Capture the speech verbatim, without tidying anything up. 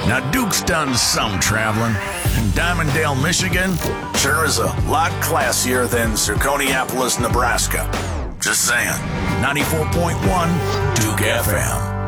Now, Duke's done some traveling, and Diamonddale, Michigan sure is a lot classier than Zirconiapolis, Nebraska. Just saying. ninety-four point one Duke F M.